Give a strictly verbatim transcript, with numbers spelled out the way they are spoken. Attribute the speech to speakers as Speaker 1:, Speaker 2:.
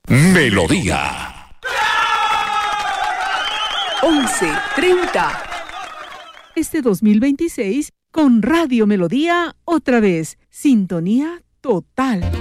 Speaker 1: Melodía.
Speaker 2: once treinta. Este dos mil veintiséis con Radio Melodía otra vez. Sintonía total.